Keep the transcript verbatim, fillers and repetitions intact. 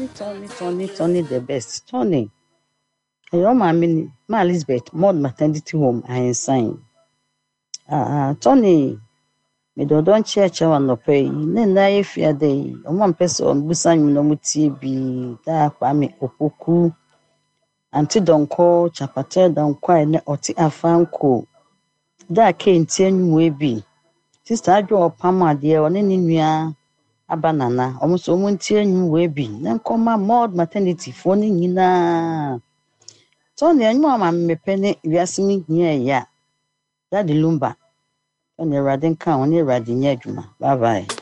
Tony, Tony, Tony, the best. Tony. Your mommy, my Elizabeth, mod maternity home, I sign. Ah, Tony, me do don't church on no pay. Nena if ya day, one person busan no muti bi da kwame opoku. Anti don't call chapate don't quite ne oti afanko. Da ke ntien we bi. Sister adwo pama de one ni nua abanana. Omo so omo ntien we bi. Na nkoma mod maternity fo ni nyina. Tony anyu ama mepene wiasimi hia ya. Daddy Lumba. On the Radin County, Radin Yajuma. Bye bye.